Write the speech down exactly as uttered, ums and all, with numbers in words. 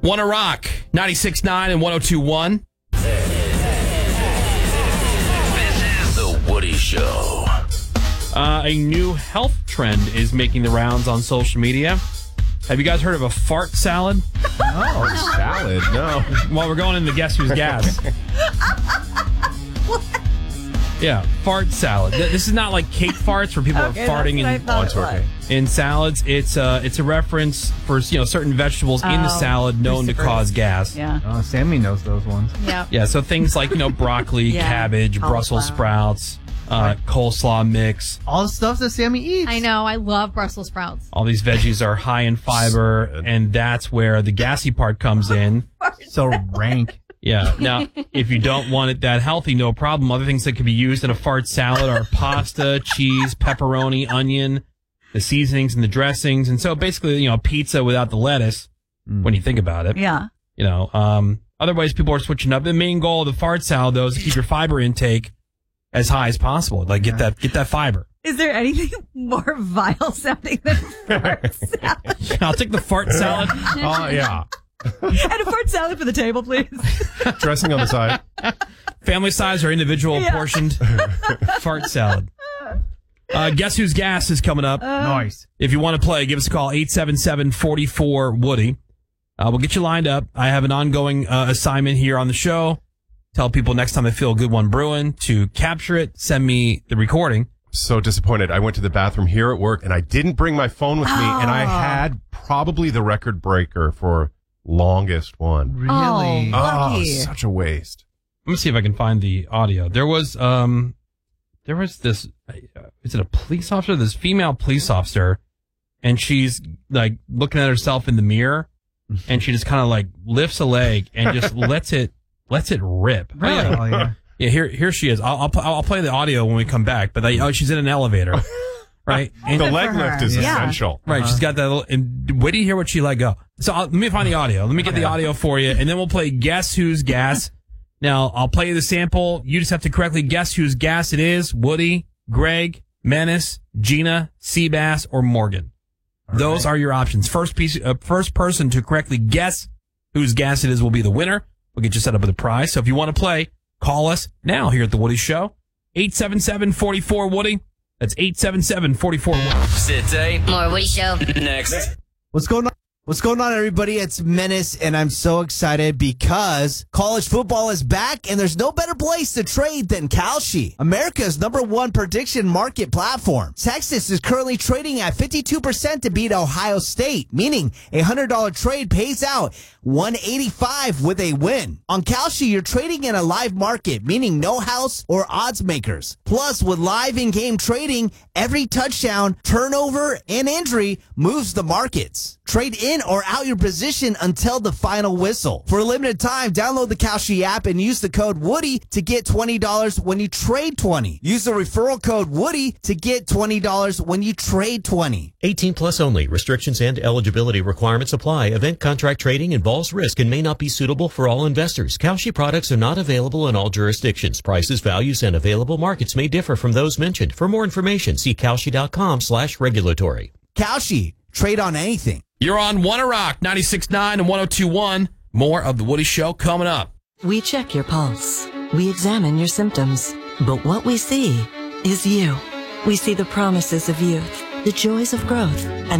Wanna Rock, ninety-six point nine and one oh two point one. This is The Woody Show. Uh, a new health trend is making the rounds on social media. Have you guys heard of a fart salad? Oh, salad, no. Well, we're going into Guess Who's Gas. Yeah, fart salad. Th- This is not like cake farts where people Okay, are farting that's in, what I thought it was. in salads. It's uh, it's a reference for you know certain vegetables in the Oh, salad known to cruciferous. cause gas. Yeah. Oh, Sammy knows those ones. Yeah. Yeah, so things like you know broccoli, Yeah, cabbage, Brussels cauliflower. sprouts, uh, coleslaw mix. All the stuff that Sammy eats. I know. I love Brussels sprouts. All these veggies are high in fiber, and that's where the gassy part comes in. So rank. Yeah. Now, if you don't want it that healthy, no problem. Other things that can be used in a fart salad are pasta, cheese, pepperoni, onion, the seasonings and the dressings. And so basically, you know, pizza without the lettuce, Mm. when you think about it. Yeah. You know, um, other ways people are switching up. The main goal of the fart salad, though, is to keep your fiber intake as high as possible. Like, get that get that fiber. Is there anything more vile sounding than fart salad? I'll take the fart salad. Oh, yeah. And a fart salad for the table, please. Dressing on the side. Family size or individual Yeah. portioned fart salad. Uh, Guess Who's Gas is coming up. Nice. If you want to play, give us a call, eight seven seven, four four, Woody. Uh, we'll get you lined up. I have an ongoing uh, assignment here on the show. Tell people next time they feel a good one brewing to capture it, send me the recording. So disappointed. I went to the bathroom here at work and I didn't bring my phone with me, and I had probably the record breaker for longest one. Really? Oh, Oh, lucky. such a waste. Let me see if I can find the audio. There was, um, there was this, uh, is it a police officer? This female police officer, and she's like looking at herself in the mirror, and she just kind of like lifts a leg and just lets it, lets it rip. Really? Oh, yeah. Oh, yeah. Yeah, here, here she is. I'll, I'll, pl- I'll play the audio when we come back. But they, oh, she's in an elevator, right? And, The Good leg for lift her. is Yeah. essential. right, she's got that little. And wait till you hear what she let go. So I'll, let me find the audio. Let me get the audio for you, and then we'll play Guess Who's Gas. Now I'll play you the sample. You just have to correctly guess whose gas it is: Woody, Greg, Menace, Gina, Seabass, or Morgan. Those are your options. First piece, uh, first person to correctly guess whose gas it is will be the winner. We'll get you set up with a prize. So if you want to play, call us now here at The Woody Show. eight seven seven, four four, Woody. That's eight seven seven, four four, Woody. City. More Woody Show. Next. What's going on? What's going on, everybody? It's Menace, and I'm so excited because college football is back, and there's no better place to trade than Kalshi, America's number one prediction market platform. Texas is currently trading at fifty-two percent to beat Ohio State, meaning a one hundred dollars trade pays out one eighty-five with a win. On Kalshi, you're trading in a live market, meaning no house or odds makers. Plus, with live in-game trading, every touchdown, turnover, and injury moves the markets. Trade in or out your position until the final whistle. For a limited time, download the Kalshi app and use the code Woody to get twenty dollars when you trade twenty. Use the referral code Woody to get twenty dollars when you trade twenty. eighteen plus only. Restrictions and eligibility requirements apply. Event contract trading involves risk and may not be suitable for all investors. Kalshi products are not available in all jurisdictions. Prices, values, and available markets may differ from those mentioned. For more information, see Kalshi.com slash regulatory. Kalshi, trade on anything. You're on Wanna Rock, ninety-six point nine and one oh two point one. More of The Woody Show coming up. We check your pulse. We examine your symptoms. But what we see is you. We see the promises of youth, the joys of growth, and